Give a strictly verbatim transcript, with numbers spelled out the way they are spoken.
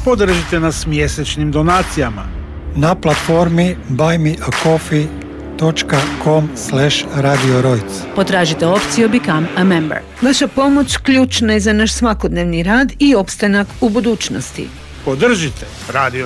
Podržite nas mjesečnim donacijama na platformi buy me a coffee dot com slash radio rojc. Potražite opciju Become a Member. Vaša pomoć ključna je za naš svakodnevni rad i opstanak u budućnosti. Podržite Radio